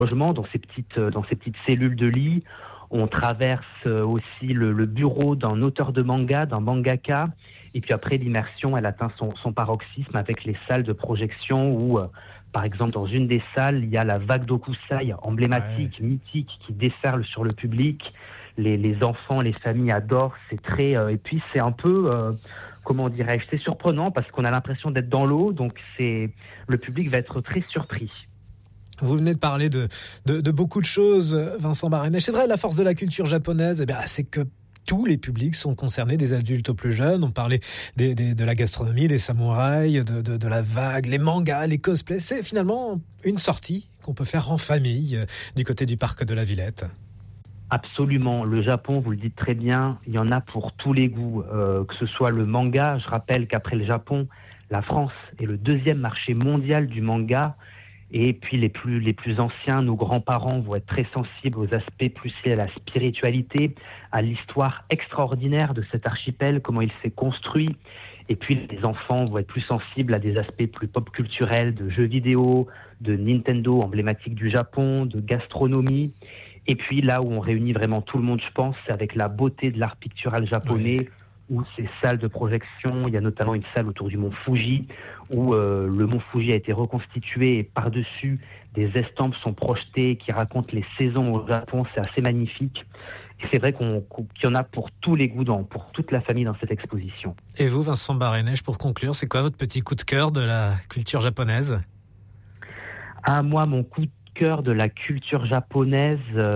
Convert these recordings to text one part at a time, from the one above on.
logement, dans ces petites cellules de lit. On traverse aussi le bureau d'un auteur de manga, d'un mangaka. Et puis après, l'immersion, elle atteint son paroxysme avec les salles de projection où, par exemple, dans une des salles, il y a la vague d'Okusai, emblématique, mythique, qui déferle sur le public. Les enfants, les familles adorent. C'est très... et puis, c'est un peu... comment dirais-je, c'est surprenant parce qu'on a l'impression d'être dans l'eau. Donc, le public va être très surpris. Vous venez de parler de beaucoup de choses, Vincent Barenèche. C'est vrai, la force de la culture japonaise, c'est que tous les publics sont concernés, des adultes aux plus jeunes. On parlait de la gastronomie, des samouraïs, de la vague, les mangas, les cosplays. C'est finalement une sortie qu'on peut faire en famille du côté du parc de la Villette. Absolument. Le Japon, vous le dites très bien, il y en a pour tous les goûts. Que ce soit le manga, je rappelle qu'après le Japon, la France est le deuxième marché mondial du manga. Et puis les plus anciens, nos grands-parents vont être très sensibles aux aspects plus liés à la spiritualité, à l'histoire extraordinaire de cet archipel, comment il s'est construit. Et puis les enfants vont être plus sensibles à des aspects plus pop culturels, de jeux vidéo, de Nintendo emblématique du Japon, de gastronomie. Et puis là où on réunit vraiment tout le monde, je pense, c'est avec la beauté de l'art pictural japonais, où ces salles de projection, il y a notamment une salle autour du mont Fuji, où le mont Fuji a été reconstitué et par-dessus, des estampes sont projetées qui racontent les saisons au Japon. C'est assez magnifique. Et c'est vrai qu'il y en a pour tous les goûts, pour toute la famille dans cette exposition. Et vous, Vincent Barenèche, pour conclure, c'est quoi votre petit coup de cœur de la culture japonaise ? Moi, mon coup de cœur de la culture japonaise,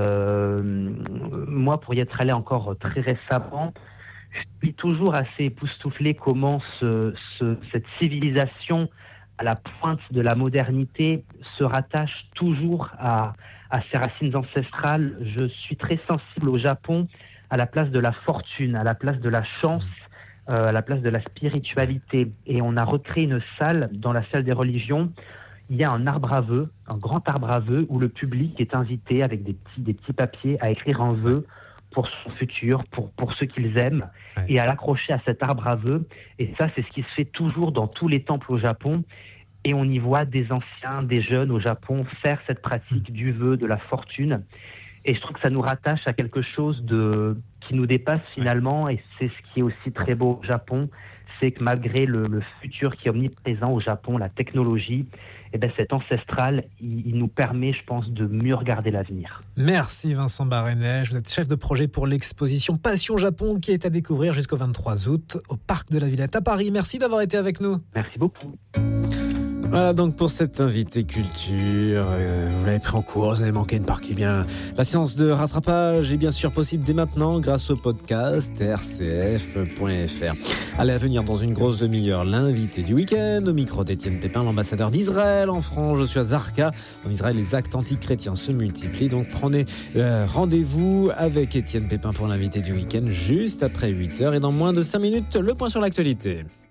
moi, pour y être allé encore très récemment, je suis toujours assez époustouflé comment cette civilisation à la pointe de la modernité se rattache toujours à ses racines ancestrales. Je suis très sensible au Japon à la place de la fortune, à la place de la chance, à la place de la spiritualité. Et on a recréé une salle, dans la salle des religions. Il y a un arbre à vœux, un grand arbre à vœux, où le public est invité avec des petits papiers à écrire un vœu pour son futur, pour ceux qu'ils aiment, et à l'accrocher à cet arbre à vœux. Et ça, c'est ce qui se fait toujours dans tous les temples au Japon. Et on y voit des anciens, des jeunes au Japon faire cette pratique du vœu, de la fortune. Et je trouve que ça nous rattache à quelque chose qui nous dépasse finalement. Et c'est ce qui est aussi très beau au Japon, c'est que malgré le futur qui est omniprésent au Japon, la technologie, cet ancestral, il nous permet, je pense, de mieux regarder l'avenir. Merci Vincent Barenèche. Vous êtes chef de projet pour l'exposition Passion Japon qui est à découvrir jusqu'au 23 août au Parc de la Villette à Paris. Merci d'avoir été avec nous. Merci beaucoup. Voilà donc pour cet invité culture, vous l'avez pris en cours, vous avez manqué une partie bien. La séance de rattrapage est bien sûr possible dès maintenant grâce au podcast rcf.fr. Allez, à venir dans une grosse demi-heure, l'invité du week-end, au micro d'Étienne Pépin, l'ambassadeur d'Israël en France. Je suis à Zarqa. En Israël, les actes antichrétiens se multiplient, donc prenez rendez-vous avec Étienne Pépin pour l'invité du week-end juste après 8h et dans moins de 5 minutes, le point sur l'actualité.